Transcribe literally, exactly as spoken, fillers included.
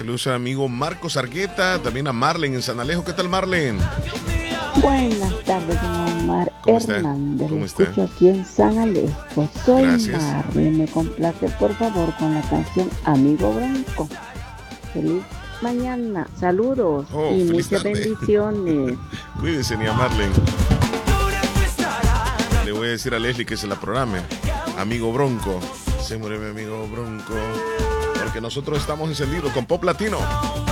Saludos al amigo Marcos Argueta, también a Marlen en San Alejo. ¿Qué tal, Marlen? Buenas tardes, don Omar ¿Cómo está? Hernández. ¿Cómo Lo está? escucho aquí en San Alejo. Soy Gracias. Marlen. Me complace, por favor, con la canción Amigo Bronco. Feliz mañana. Saludos Oh, y feliz muchas tarde. bendiciones. Cuídense, ni a Marlen. Le voy a decir a Leslie que se la programe. Amigo Bronco. Se muere mi amigo Bronco. Porque nosotros estamos encendidos con Pop Latino.